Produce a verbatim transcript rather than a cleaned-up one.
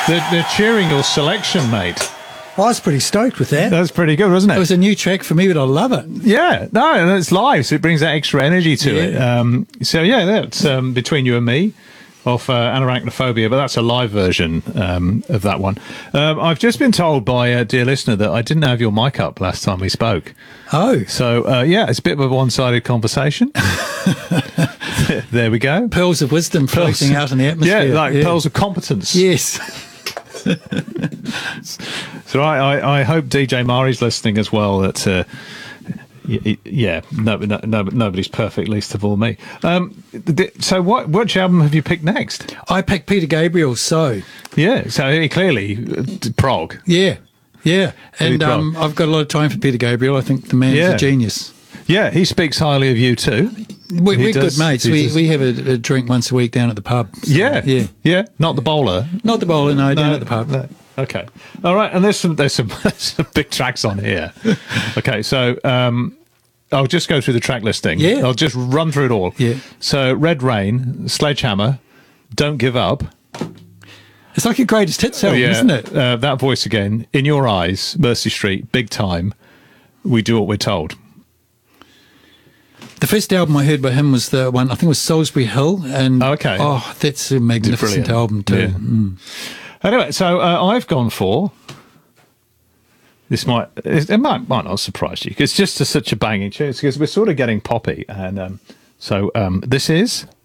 they're, they're cheering your selection, mate. I was pretty stoked with that. That's pretty good, wasn't it? It was a new track for me, but I love it. Yeah, no, and it's live, so it brings that extra energy to Yeah. it. Um, so yeah, that's um, Between You and Me off uh, Anarachnophobia, but that's a live version um, of that one. Um, I've just been told by a dear listener that I didn't have your mic up last time we spoke. Oh. So uh, yeah, it's a bit of a one-sided conversation. There we go. Pearls of wisdom floating out in the atmosphere. Yeah, like pearls of competence. Yes. So I, I, I hope D J Mari's listening as well. That uh, y- yeah, no, no, no, nobody's perfect, least of all me. Um, th- so what which album have you picked next? I picked Peter Gabriel, so. Yeah, so he clearly uh, prog. Yeah, yeah. And Really um, I've got a lot of time for Peter Gabriel. I think the man's Yeah. a genius. Yeah, he speaks highly of you too. We, He we're does- good mates. he We does- we have a, a drink once a week down at the pub. So, Yeah, Yeah. yeah. Not the bowler. Not the bowler, no, down at the pub. No. Okay. All right. And there's some there's some, some big tracks on here. Okay. So um, I'll just go through the track listing. Yeah. I'll just run through it all. Yeah. So Red Rain, Sledgehammer, Don't Give Up. It's like a greatest hits album, yeah. isn't it? Uh, that voice again. In Your Eyes, Mercy Street, Big Time. We Do What We're Told. The first album I heard by him was the one, I think it was Salisbury Hill. And Oh, okay. oh, that's a magnificent Brilliant. album too. Yeah. Mm. Anyway, so uh, I've gone for. This might it, it might might not surprise you. It's just a, such a banging tune because we're sort of getting poppy, and um, so um, this is